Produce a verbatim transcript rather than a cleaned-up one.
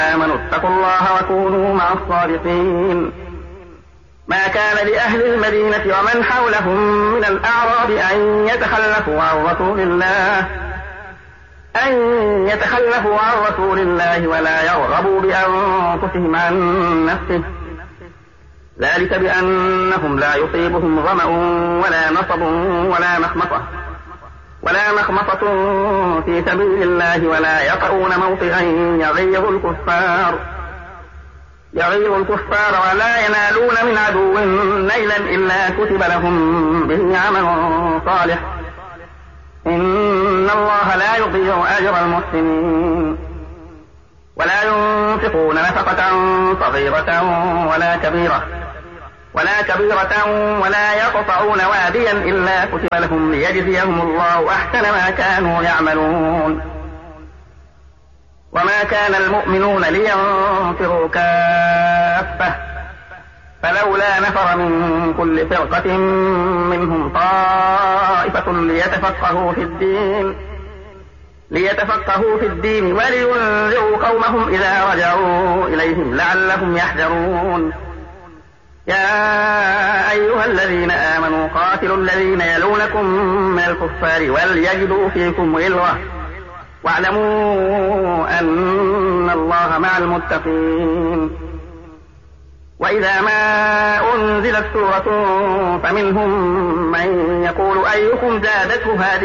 آمنوا اتقوا الله وكونوا مع الصادقين. ما كان لأهل المدينة ومن حولهم من الأعراب أن يتخلفوا عن رسول الله أن يتخلفوا عن رسول الله ولا يرغبوا بأنفسهم عن نفسه، ذلك بأنهم لا يصيبهم ظمأ ولا نصب ولا مخمصة ولا مخمصة في سبيل الله ولا يطؤون موطئا يغيظ الكفار يغيظ الكفار ولا ينالون من عدو نيلا إلا كتب لهم به عمل صالح، إن الله لا يضيع أجر المحسنين. ولا ينفقون نفقة صغيرة ولا كبيرة ولا كبيرة ولا يقطعون واديا إلا كتب لهم ليجزيهم الله أحسن ما كانوا يعملون. وما كان المؤمنون لينفروا كافة فلولا نفر من كل فرقة منهم طائفة ليتفقهوا في الدين ليتفقهوا في الدين ولينذروا قومهم إذا رجعوا إليهم لعلهم يحذرون. يا أيها الذين آمنوا قاتلوا الذين يلونكم من الكفار وليجدوا فيكم غلظة واعلموا أن الله مع المتقين. وإذا ما أنزلت سورة فمنهم من يقول أيكم زادته هذه